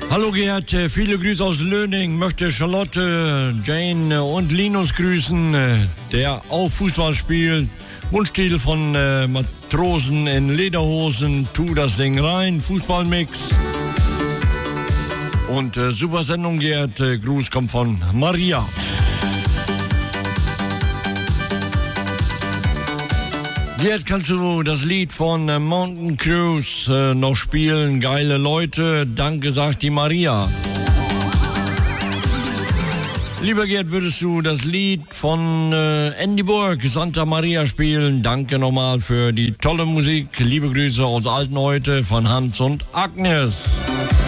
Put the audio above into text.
Hallo Gerd, viele Grüße aus Löning. Möchte Charlotte, Jane und Linus grüßen, der auch Fußball spielt. Wunschtitel von Matrosen in Lederhosen, tu das Ding rein, Fußballmix. Und super Sendung, Gerd. Gruß kommt von Maria. Gerd, kannst du das Lied von Mountain Cruise noch spielen? Geile Leute, danke, sagt die Maria. Lieber Gerd, würdest du das Lied von Andy Burg, Santa Maria, spielen? Danke nochmal für die tolle Musik. Liebe Grüße aus Altenhäute von Hans und Agnes.